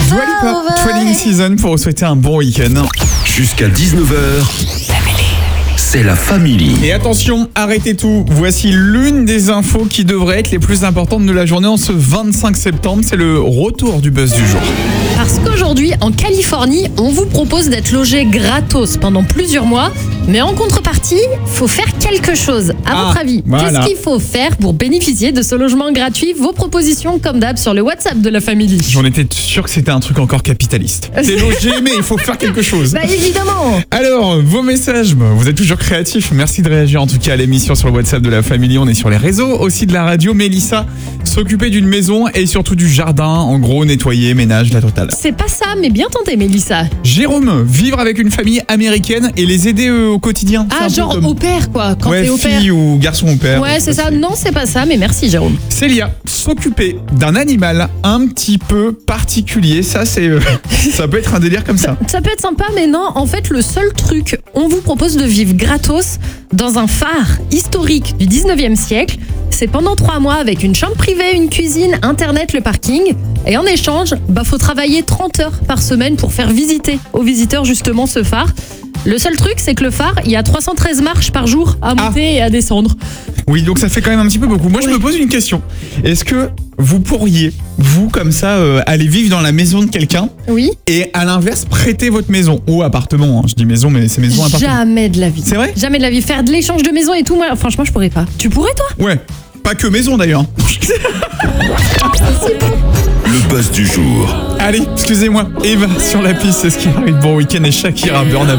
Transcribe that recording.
Dua Lipa, Trading Season pour vous souhaiter un bon week-end. Jusqu'à 19h, c'est la famille. Et attention, arrêtez tout. Voici l'une des infos qui devrait être les plus importantes de la journée en ce 25 septembre. C'est le retour du buzz du jour. Parce qu'aujourd'hui, en Californie, on vous propose d'être logé gratos pendant plusieurs mois. Mais en contrepartie, faut faire quelque chose. À votre avis, voilà. Qu'est-ce qu'il faut faire pour bénéficier de ce logement gratuit? Vos propositions, comme d'hab, sur le WhatsApp de la famille. J'en étais sûr que c'était un truc encore capitaliste. T'es logé, mais il faut faire quelque chose. Bah évidemment. Alors, vos messages, vous êtes toujours créatifs. Merci de réagir en tout cas à l'émission sur le WhatsApp de la famille. On est sur les réseaux, aussi de la radio. Mélissa, s'occuper d'une maison et surtout du jardin. En gros, nettoyer, ménage, la totale. C'est pas ça, mais bien tenté, Mélissa. Jérôme, vivre avec une famille américaine et les aider au quotidien. Ah, genre au père, quoi. Quand ouais, t'es au père. fille ou garçon au père. Ouais, c'est ça. Non, c'est pas ça, mais merci, Jérôme. Célia, s'occuper d'un animal un petit peu particulier. Ça, c'est, ça peut être un délire comme ça. Ça peut être sympa, mais non, en fait, le seul truc, on vous propose de vivre gratos dans un phare historique du 19e siècle. C'est pendant 3 mois avec une chambre privée, une cuisine, internet, le parking. Et en échange, faut travailler 30 heures par semaine pour faire visiter aux visiteurs justement ce phare. Le seul truc, c'est que le phare, il y a 313 marches par jour à monter et à descendre. Oui, donc ça fait quand même un petit peu beaucoup. Moi, je me pose une question. Est-ce que vous pourriez, vous, comme ça, aller vivre dans la maison de quelqu'un Oui. et à l'inverse, prêter votre maison ou appartement, hein. Je dis maison, mais c'est maison, appartement. Jamais de la vie. C'est vrai? Jamais de la vie. Faire de l'échange de maison et tout, moi, franchement, je pourrais pas. Tu pourrais, toi? Ouais. Pas que maison, d'ailleurs. Le buzz du jour. Allez, excusez-moi. Eva sur la piste, c'est ce qui arrive. Bon week-end et Shakira, Burn Up.